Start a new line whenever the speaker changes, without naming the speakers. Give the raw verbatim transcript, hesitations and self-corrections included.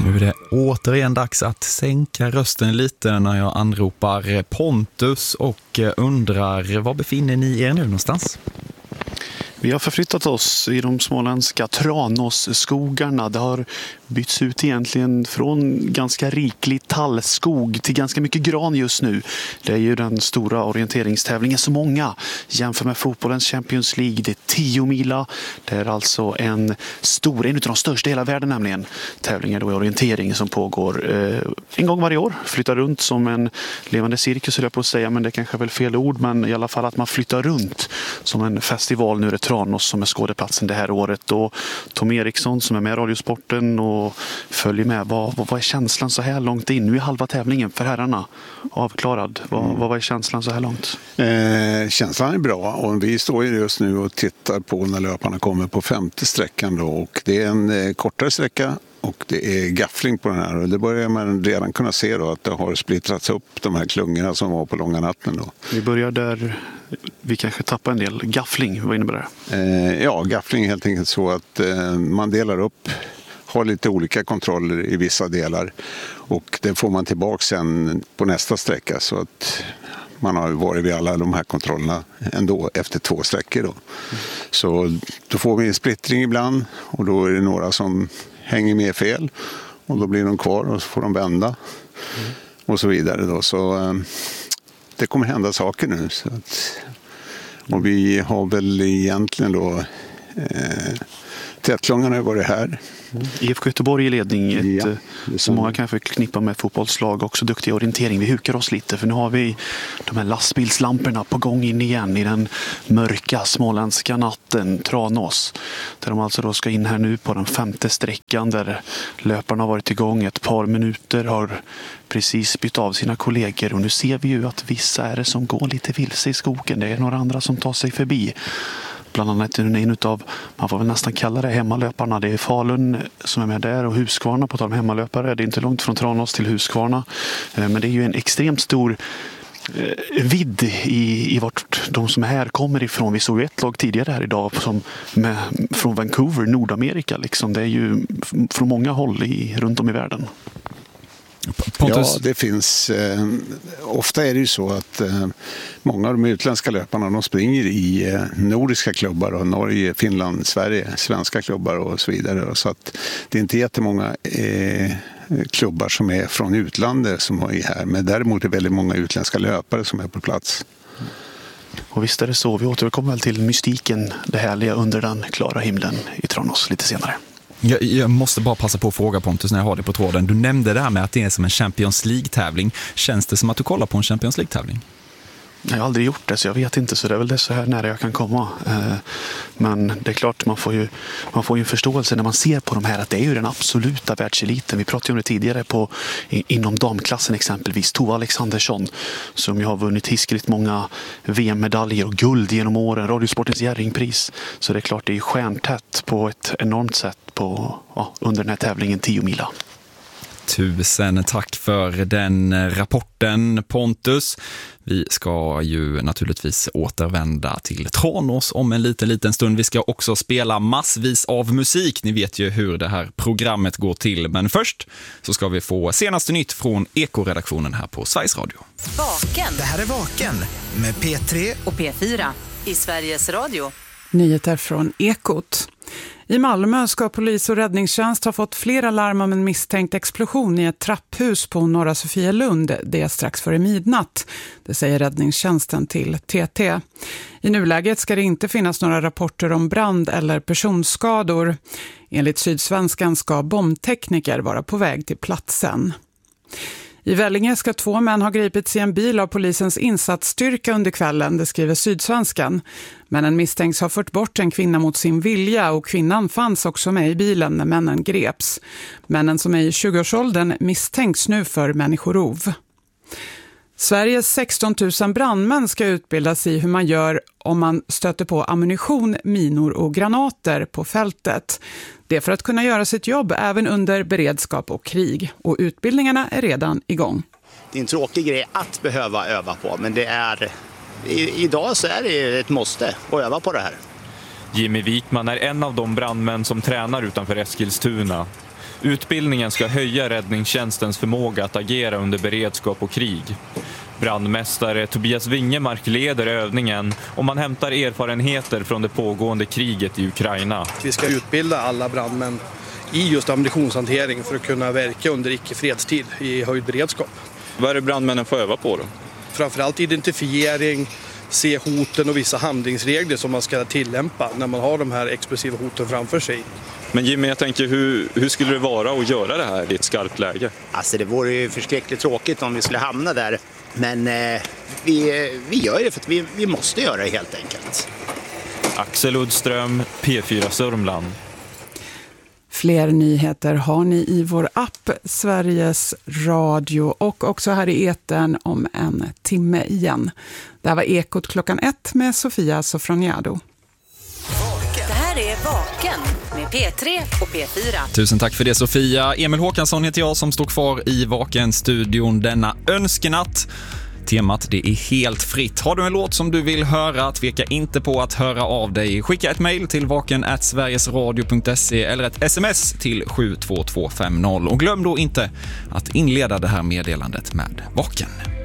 Nu är det återigen dags att sänka rösten lite när jag anropar Pontus och undrar, var befinner ni er nu någonstans?
Vi har förflyttat oss i de småländska Tranåsskogarna. Det har bytts ut egentligen från ganska riklig tallskog till ganska mycket gran just nu. Det är ju den stora orienteringstävlingen så många jämför med fotbollens Champions League. Det är tio mila. Det är alltså en stor, en av de största i hela världen nämligen. Tävlingar då i orientering som pågår eh, en gång varje år. Flyttar runt som en levande cirkus, höll jag på att säga, men det kanske är väl fel ord. Men i alla fall att man flyttar runt som en festival. Nu är det Tranås som är skådeplatsen det här året. Och Tom Eriksson som är med i Radiosporten och följer med. Vad, vad, vad är känslan så här långt in? Nu är halva tävlingen för herrarna avklarad. Vad, mm. vad är känslan så här långt?
Eh, känslan är bra och vi står just nu och tittar på när löparna kommer på femte sträckan då. Och det är en eh, kortare sträcka. Och det är gaffling på den här och det börjar man redan kunna se då att det har splittrats upp de här klungorna som var på långa natten då.
Vi börjar där vi kanske tappar en del. Gaffling, vad innebär det?
Eh, ja, gaffling är helt enkelt så att eh, man delar upp, har lite olika kontroller i vissa delar och det får man tillbaka sen på nästa sträcka så att man har varit vid alla de här kontrollerna ändå efter två sträckor då. Mm. Så då får vi en splittring ibland och då är det några som hänger med fel och då blir de kvar och så får de vända mm. och så vidare då. Så eh, det kommer hända saker nu så att, och vi har väl egentligen då eh, tätklungarna har varit här.
Mm. I F K Göteborg i ledning, ett,
ja,
som många kan förknippa med fotbollslag, också duktig orientering. Vi hukar oss lite för nu har vi de här lastbilslamporna på gång in igen i den mörka småländska natten, Tranås. Där de alltså då ska in här nu på den femte sträckan där löparna har varit igång ett par minuter, har precis bytt av sina kollegor och nu ser vi ju att vissa är det som går lite vilse i skogen. Det är några andra som tar sig förbi. Bland annat en utav, man får väl nästan kalla det hemmalöparna. Det är Falun som är med där och Huskvarna på tal om hemmalöpare. Det är inte långt från Tranås till Huskvarna. Men det är ju en extremt stor eh, vidd i, i vart de som är här kommer ifrån. Vi såg ju ett lag tidigare här idag som med, från Vancouver, Nordamerika. Liksom. Det är ju från många håll i, runt om i världen.
Pontus. Ja, det finns. Eh, ofta är det ju så att eh, många av de utländska löparna de springer i eh, nordiska klubbar och Norge, Finland, Sverige, svenska klubbar och så vidare. Så att det är inte jättemånga eh, klubbar som är från utlandet som är här, men däremot är det väldigt många utländska löpare som är på plats.
Och visst är det så. Vi återkommer väl till mystiken, det härliga under den klara himlen i Tranås lite senare.
Jag, jag måste bara passa på att fråga Pontus när jag har det på tråden. Du nämnde det här med att det är som en Champions League-tävling. Känns det som att du kollar på en Champions League-tävling?
Jag har aldrig gjort det så jag vet inte, så det är väl det så här nära jag kan komma. Men det är klart, man får ju, man får ju en förståelse när man ser på de här att det är ju den absoluta världseliten. Vi pratade ju om det tidigare på, inom damklassen exempelvis. Tova Alexandersson som ju har vunnit hiskeligt många V M-medaljer och guld genom åren. Radiosportens Jerringpris. Så det är klart, det är stjärntätt på ett enormt sätt på, ja, under den här tävlingen tio mila.
Tusen tack för den rapporten, Pontus. Vi ska ju naturligtvis återvända till Tranås om en liten, liten stund. Vi ska också spela massvis av musik. Ni vet ju hur det här programmet går till. Men först så ska vi få senaste nytt från Eko-redaktionen här på Sveriges Radio.
Vaken.
Det här är Vaken med P tre
och P fyra i Sveriges Radio.
Nyheter från Ekot. I Malmö ska polis och räddningstjänst ha fått flera larm om en misstänkt explosion i ett trapphus på Norra Sofielund. Det är strax före midnatt, det säger räddningstjänsten till T T. I nuläget ska det inte finnas några rapporter om brand eller personskador. Enligt Sydsvenskan ska bombtekniker vara på väg till platsen. I Vellinge ska två män ha gripits i en bil av polisens insatsstyrka under kvällen, det skriver Sydsvenskan. Men en misstänks ha fört bort en kvinna mot sin vilja och kvinnan fanns också med i bilen när männen greps. Männen som är i tjugoårsåldern misstänks nu för människorov. Sveriges sexton tusen brandmän ska utbildas i hur man gör om man stöter på ammunition, minor och granater på fältet. Det är för att kunna göra sitt jobb även under beredskap och krig. Och utbildningarna är redan igång.
Det är en tråkig grej att behöva öva på, men det är, i, idag så är det ett måste att öva på det här.
Jimmy Wikman är en av de brandmän som tränar utanför Eskilstuna. Utbildningen ska höja räddningstjänstens förmåga att agera under beredskap och krig. Brandmästare Tobias Wingemark leder övningen och man hämtar erfarenheter från det pågående kriget i Ukraina.
Vi ska utbilda alla brandmän i just ammunitionshantering för att kunna verka under icke-fredstid i höjd beredskap.
Vad är det brandmännen får öva på då?
Framförallt identifiering, se hoten och vissa handlingsregler som man ska tillämpa när man har de här explosiva hoten framför sig.
Men Jimmy, jag tänker, hur, hur skulle det vara att göra det här i ett skarpt läge?
Alltså det vore ju förskräckligt tråkigt om vi skulle hamna där. Men eh, vi, vi gör det för att vi, vi måste göra det helt enkelt.
Axel Uddström, P fyra Sörmland.
Fler nyheter har ni i vår app Sveriges Radio och också här i etern om en timme igen. Det här var Ekot klockan ett med Sofia Sofroniado.
Det här är Vaken med P tre och P fyra.
Tusen tack för det, Sofia. Emil Håkansson heter jag som står kvar i Vaken-studion denna önskenatt. Temat, det är helt fritt. Har du en låt som du vill höra, tveka inte på att höra av dig. Skicka ett mejl till vaken at sverigesradio punkt se eller ett sms till sju två två fem noll. Och glöm då inte att inleda det här meddelandet med Vaken.